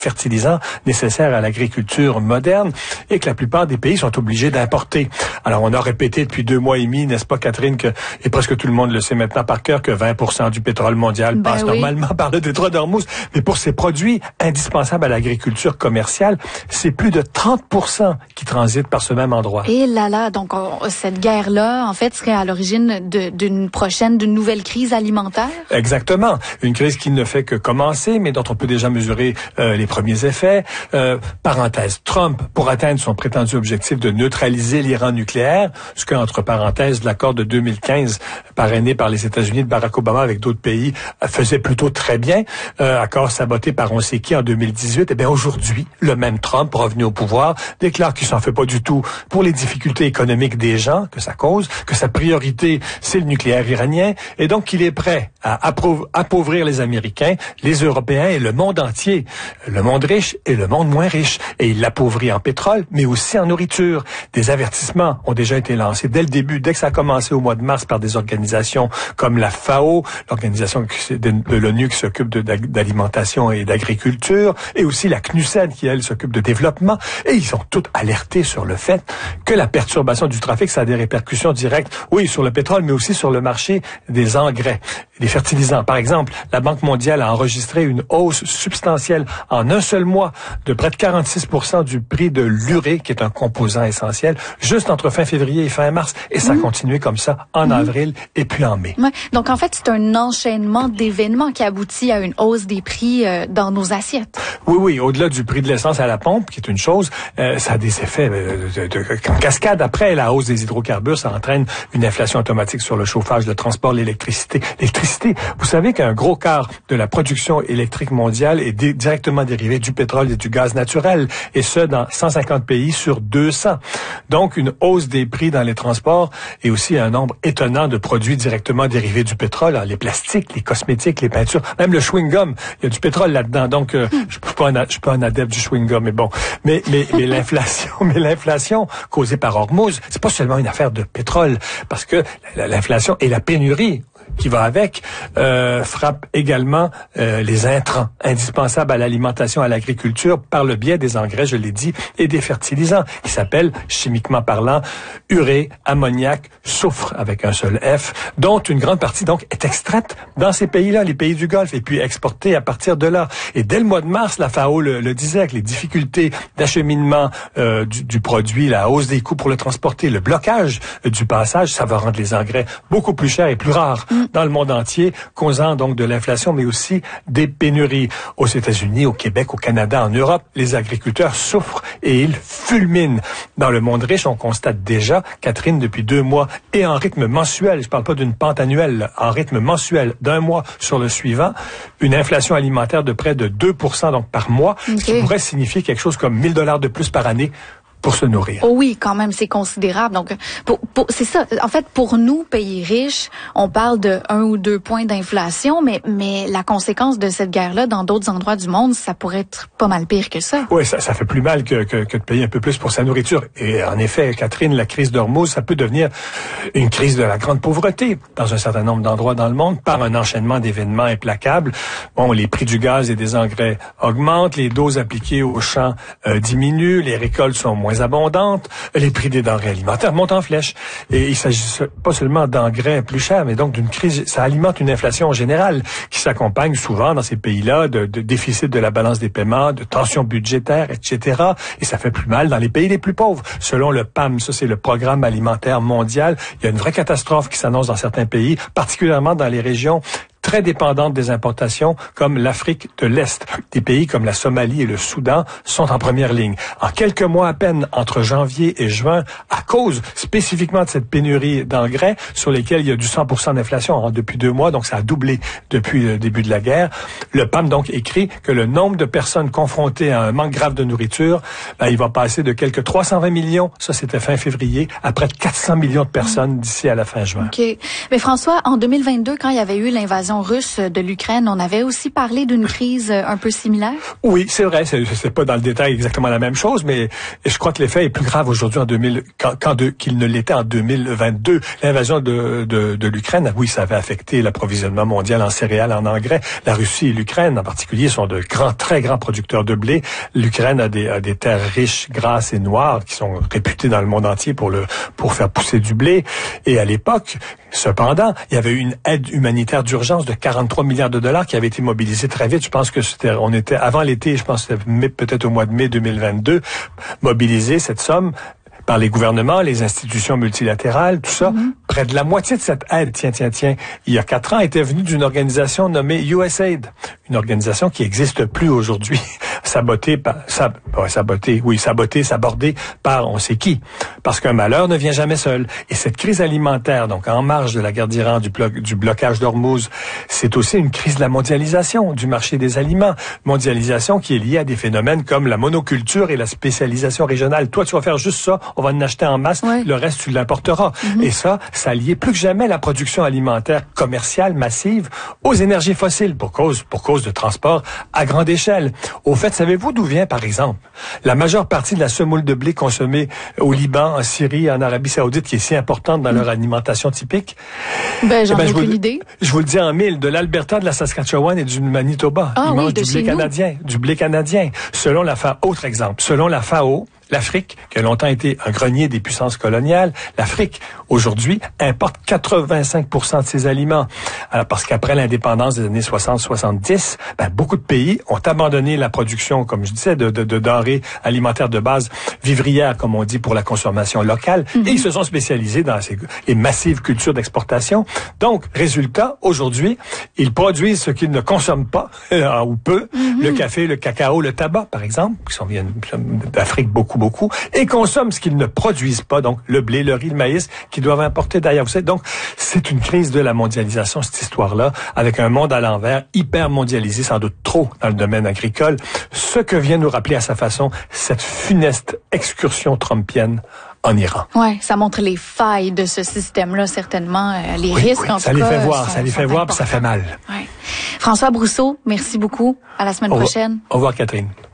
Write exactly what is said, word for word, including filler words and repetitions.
fertilisants nécessaires à l'agriculture moderne et que la plupart des pays sont obligés d'importer. Alors, on a répété depuis deux mois et demi, n'est-ce pas, Catherine, que, et presque tout le monde le sait maintenant par cœur, que vingt pour cent du pétrole mondial ben passe oui. normalement par le détroit d'Ormuz. Mais pour ces produits indispensables à l'agriculture commerciale, c'est plus de trente pour cent qui transitent par ce même endroit. Et là là, donc on, cette guerre-là, en fait, serait à l'origine de, d'une prochaine, d'une nouvelle crise alimentaire? Exactement. Une crise qui ne fait que commencer, mais dont on peut déjà mesurer euh, les premiers effets. Euh, parenthèse, Trump, pour atteindre son prétendu objectif de neutraliser l'Iran nucléaire, ce que, entre parenthèses, l'accord de deux mille quinze, parrainé par les États-Unis de Barack Obama avec d'autres pays, faisait plutôt très bien. Euh, accord saboté par on sait qui en deux mille dix-huit. Eh bien, aujourd'hui, le même Trump, revenu au pouvoir, déclare qu'il s'en fait pas du tout pour les difficultés économiques des gens que ça cause, que sa priorité, c'est le nucléaire iranien, et donc qu'il est prêt à appau- appauvrir les Américains, les Européens et le monde entier, le monde riche et le monde moins riche. Et il l'appauvrit en pétrole, mais aussi en nourriture. Des avertissements ont déjà été lancés dès le début, dès que ça a commencé au mois de mars par des organisations comme la FAO, l'organisation de l'ONU qui s'occupe de, d'alimentation et d'agriculture, et aussi la C N U S E D qui, elle, s'occupe de développement. Et ils ont tous alerté sur le fait que la perturbation du trafic, ça a des répercussions directes, oui, sur le pétrole, mais aussi sur le marché des engrais, des fertilisants. Par exemple, la Banque mondiale a enregistré une hausse substantielle en un seul mois de près de quarante-six pour cent du prix de l'urée, qui est un composant essentiel, juste entre fin février et fin mars. Et ça mmh. a continué comme ça en mmh. avril et puis en mai. Ouais. Donc, en fait, c'est un enchaînement d'événements qui aboutit à une hausse des prix euh, dans nos assiettes. Oui, oui. Au-delà du prix de l'essence à la pompe, qui est une chose, euh, ça a des effets euh, de, de, en cascade. Après la hausse des hydrocarbures, ça entraîne une inflation automatique sur le chauffage, le transport, l'électricité. L'électricité, vous savez qu'un gros quart de la production électrique mondiale est dé- directement dérivé du pétrole et du gaz naturel, et ce, dans cent cinquante pays sur deux cents. Donc, une hausse des prix dans les transports et aussi un nombre étonnant de produits directement dérivés du pétrole, hein, les plastiques, les cosmétiques, les peintures, même le chewing-gum, il y a du pétrole là-dedans. Donc, euh, je suis pas un, je suis pas un adepte du chewing-gum, mais bon. Mais, mais, mais l'inflation, mais l'inflation causée par Hormuz, c'est pas seulement une affaire de pétrole, parce que l'inflation et la pénurie qui va avec, euh, frappe également euh, les intrants indispensables à l'alimentation, à l'agriculture, par le biais des engrais, je l'ai dit, et des fertilisants, qui s'appellent, chimiquement parlant, urée, ammoniac, soufre, avec un seul F, dont une grande partie, donc, est extraite dans ces pays-là, les pays du Golfe, et puis exportée à partir de là. Et dès le mois de mars, la FAO le, le disait, avec les difficultés d'acheminement euh, du, du produit, la hausse des coûts pour le transporter, le blocage euh, du passage, ça va rendre les engrais beaucoup plus chers et plus rares dans le monde entier, causant donc de l'inflation, mais aussi des pénuries. Aux États-Unis, au Québec, au Canada, en Europe, les agriculteurs souffrent et ils fulminent. Dans le monde riche, on constate déjà, Catherine, depuis deux mois, et en rythme mensuel, je parle pas d'une pente annuelle, en rythme mensuel d'un mois sur le suivant, une inflation alimentaire de près de deux pour cent donc par mois, okay. Ce qui pourrait signifier quelque chose comme mille dollars de plus par année pour se nourrir. Oh oui, quand même, c'est considérable. Donc, pour, pour, c'est ça. En fait, pour nous, pays riches, on parle de un ou deux points d'inflation, mais mais la conséquence de cette guerre-là, dans d'autres endroits du monde, ça pourrait être pas mal pire que ça. Oui, ça, ça fait plus mal que, que, que de payer un peu plus pour sa nourriture. Et en effet, Catherine, la crise d'Hormuz, ça peut devenir une crise de la grande pauvreté dans un certain nombre d'endroits dans le monde par un enchaînement d'événements implacables. Bon, les prix du gaz et des engrais augmentent, les doses appliquées aux champs euh, diminuent, les récoltes sont moins abondantes, les prix des denrées alimentaires montent en flèche. Et il s'agit pas seulement d'engrais plus chers, mais donc d'une crise, ça alimente une inflation générale qui s'accompagne souvent dans ces pays-là de, de déficit de la balance des paiements, de tensions budgétaires, et cetera. Et ça fait plus mal dans les pays les plus pauvres. Selon le P A M, ça c'est le Programme alimentaire mondial, il y a une vraie catastrophe qui s'annonce dans certains pays, particulièrement dans les régions très dépendantes des importations, comme l'Afrique de l'Est. Des pays comme la Somalie et le Soudan sont en première ligne. En quelques mois à peine, entre janvier et juin, à cause spécifiquement de cette pénurie d'engrais, sur lesquels il y a du cent pour cent d'inflation hein, depuis deux mois, donc ça a doublé depuis le début de la guerre, le P A M donc écrit que le nombre de personnes confrontées à un manque grave de nourriture, ben, il va passer de quelques trois cent vingt millions, ça c'était fin février, à près de quatre cents millions de personnes d'ici à la fin juin. OK. Mais François, en deux mille vingt-deux, quand il y avait eu l'invasion l'invasion russe de l'Ukraine, on avait aussi parlé d'une crise un peu similaire? Oui, c'est vrai. C'est, c'est pas dans le détail exactement la même chose, mais je crois que l'effet est plus grave aujourd'hui en deux mille quand, quand de, qu'il ne l'était en deux mille vingt-deux. L'invasion de, de, de l'Ukraine, oui, ça avait affecté l'approvisionnement mondial en céréales, en engrais. La Russie et l'Ukraine, en particulier, sont de grands, très grands producteurs de blé. L'Ukraine a des, a des terres riches, grasses et noires qui sont réputées dans le monde entier pour le pour faire pousser du blé. Et à l'époque, cependant, il y avait eu une aide humanitaire d'urgence de quarante-trois milliards de dollars qui avait été mobilisée très vite. Je pense que c'était, on était avant l'été, je pense que c'était mai, peut-être au mois de mai deux mille vingt-deux, mobiliser cette somme par les gouvernements, les institutions multilatérales, tout ça. Mm-hmm. Près de la moitié de cette aide, tiens, tiens, tiens, il y a quatre ans, était venue d'une organisation nommée U S A I D, une organisation qui n'existe plus aujourd'hui, sabotée par, sab, ouais, sabotée, oui, sabotée, sabordée par on sait qui, parce qu'un malheur ne vient jamais seul. Et cette crise alimentaire, donc en marge de la guerre d'Iran, du, blo- du blocage d'Ormuz, c'est aussi une crise de la mondialisation, du marché des aliments, mondialisation qui est liée à des phénomènes comme la monoculture et la spécialisation régionale. Toi, tu vas faire juste ça, on va en acheter en masse, ouais. Le reste, tu l'importeras. Mm-hmm. Et ça, ça liait plus que jamais la production alimentaire commerciale massive aux énergies fossiles pour cause, pour cause de transport à grande échelle. Au fait, savez-vous d'où vient, par exemple, la majeure partie de la semoule de blé consommée au Liban, en Syrie, en Arabie Saoudite, qui est si importante dans mmh. leur alimentation typique? Ben, j'en eh ben, ai je aucune vous, idée. Je vous le dis en mille, de l'Alberta, de la Saskatchewan et du Manitoba. Ah, Ils oui, mangent de du blé canadien, nous. du blé canadien. Selon la F A O, autre exemple, selon la F A O, l'Afrique, qui a longtemps été un grenier des puissances coloniales, l'Afrique, aujourd'hui, importe quatre-vingt-cinq pour cent de ses aliments. Alors, parce qu'après l'indépendance des années soixante soixante-dix, ben, beaucoup de pays ont abandonné la production, comme je disais, de, de, de denrées alimentaires de base vivrières, comme on dit, pour la consommation locale, mm-hmm. et ils se sont spécialisés dans ces les massives cultures d'exportation. Donc, résultat, aujourd'hui, ils produisent ce qu'ils ne consomment pas, euh, ou peu, mm-hmm. le café, le cacao, le tabac, par exemple, qui sont viennent d'Afrique beaucoup, beaucoup, et consomment ce qu'ils ne produisent pas, donc le blé, le riz, le maïs, qu'ils doivent importer d'ailleurs. Vous savez, donc, c'est une crise de la mondialisation, cette histoire-là, avec un monde à l'envers, hyper mondialisé, sans doute trop dans le domaine agricole, ce que vient nous rappeler à sa façon cette funeste excursion trumpienne en Iran. Ouais, ça montre les failles de ce système-là, certainement, euh, les oui, risques oui, en ça tout les cas. fait voir, sont, ça les fait voir, puis ça fait mal. Ouais. François Brousseau, merci beaucoup. À la semaine au prochaine. Au revoir, Catherine.